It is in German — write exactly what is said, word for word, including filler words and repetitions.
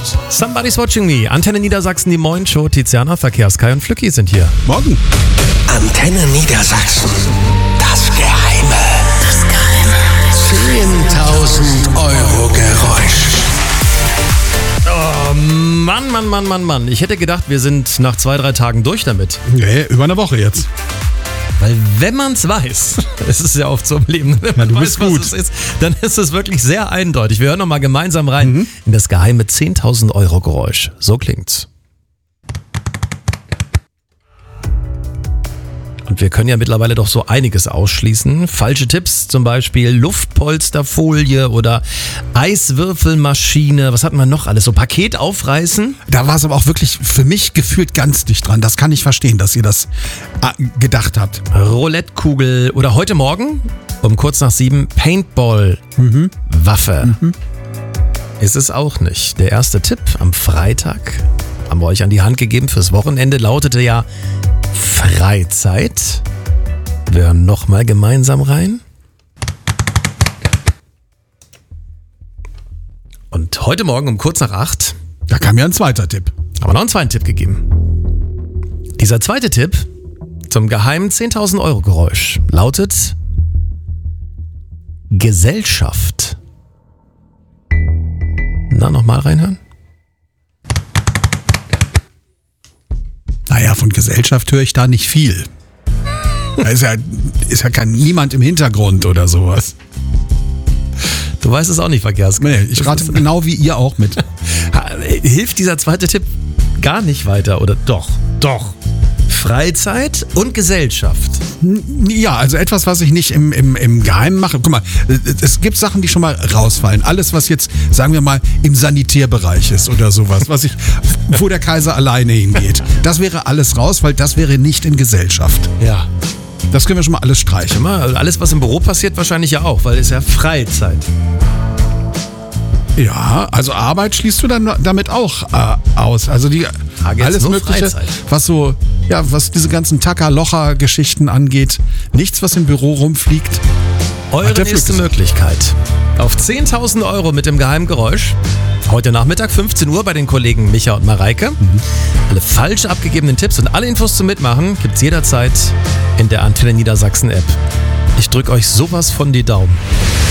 Somebody's Watching Me. Antenne Niedersachsen, die Moin-Show. Tiziana, Verkehrs-Kai und Flücki sind hier. Morgen. Antenne Niedersachsen. Das Geheime. Das Geheime. zehntausend Euro Geräusch. Oh, Mann, Mann, Mann, Mann, Mann. Ich hätte gedacht, wir sind nach zwei, drei Tagen durch damit. Nee, über eine Woche jetzt. Weil wenn man es weiß, es ist ja oft so im Leben, wenn man ja, du weiß, bist gut. was es ist, dann ist es wirklich sehr eindeutig. Wir hören nochmal gemeinsam rein mhm. in das geheime zehntausend Euro Geräusch. So klingt's. Und wir können ja mittlerweile doch so einiges ausschließen. Falsche Tipps, zum Beispiel Luftpolsterfolie oder Eiswürfelmaschine. Was hatten wir noch alles? So Paket aufreißen? Da war es aber auch wirklich für mich gefühlt ganz dicht dran. Das kann ich verstehen, dass ihr das gedacht habt. Roulettekugel oder heute Morgen um kurz nach sieben Paintball-Waffe. Mhm. Ist es auch nicht. Der erste Tipp am Freitag haben wir euch an die Hand gegeben fürs Wochenende, lautete ja Freizeit. Wir hören nochmal gemeinsam rein. Und heute Morgen um kurz nach acht. Da kam ja ein zweiter Tipp. Haben wir noch einen zweiten Tipp gegeben. Dieser zweite Tipp zum geheimen zehntausend Euro Geräusch lautet Gesellschaft. Na, nochmal reinhören. Naja, von Gesellschaft höre ich da nicht viel. Da ist ja, ist ja kein, niemand im Hintergrund oder sowas. Du weißt es auch nicht, Verkehrs. Nee, ich rate genau wie ihr auch mit. Hilft dieser zweite Tipp gar nicht weiter, oder doch? Doch. Freizeit und Gesellschaft. Ja, also etwas, was ich nicht im, im, im Geheimen mache. Guck mal, es gibt Sachen, die schon mal rausfallen. Alles, was jetzt, sagen wir mal, im Sanitärbereich ist oder sowas, was ich, wo der Kaiser alleine hingeht. Das wäre alles raus, weil das wäre nicht in Gesellschaft. Ja. Das können wir schon mal alles streichen. Alles, was im Büro passiert, wahrscheinlich ja auch, weil es ja Freizeit. Ja, also Arbeit schließt du dann damit auch äh, aus. Also die alles Mögliche, Freizeit. was so, ja, was diese ganzen Tacker-Locher-Geschichten angeht. Nichts, was im Büro rumfliegt. Eure nächste Möglichkeit. Auf zehntausend Euro mit dem geheimen Geräusch. Heute Nachmittag fünfzehn Uhr bei den Kollegen Micha und Mareike. Mhm. Alle falsch abgegebenen Tipps und alle Infos zum Mitmachen gibt's jederzeit in der Antenne Niedersachsen App. Ich drücke euch sowas von die Daumen.